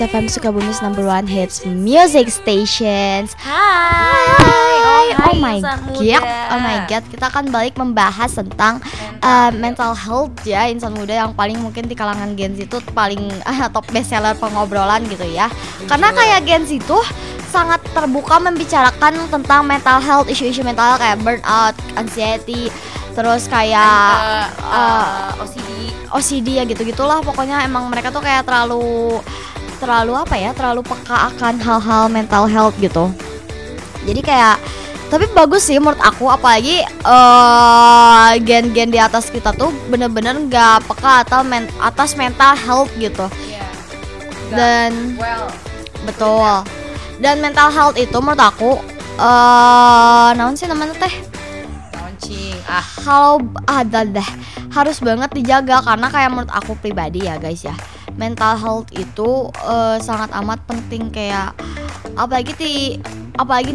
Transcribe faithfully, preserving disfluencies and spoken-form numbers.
F M Sukabumi's number one hits music stations. Hai, Oh, my insan god, muda. oh my god, kita akan balik membahas tentang uh, mental health ya, insan muda yang paling mungkin di kalangan Gen Z itu paling uh, top bestseller pengobrolan gitu ya. Karena kayak Gen Z itu sangat terbuka membicarakan tentang mental health, isu-isu mental health kayak burnout, anxiety, terus kayak uh, O C D. O C D ya gitu-gitulah. Pokoknya emang mereka tuh kayak terlalu terlalu apa ya, terlalu peka akan hal-hal mental health gitu. Jadi kayak, tapi bagus sih menurut aku, apalagi uh, gen-gen di atas kita tuh bener-bener nggak peka atau men atas mental health gitu. Yeah. Dan well, betul. Dan mental health itu menurut aku uh, naon sih namanya teh? launching. Ah, Kalau ada deh harus banget dijaga, karena kayak menurut aku pribadi ya guys ya, mental health itu uh, sangat amat penting, kayak apalagi di apalagi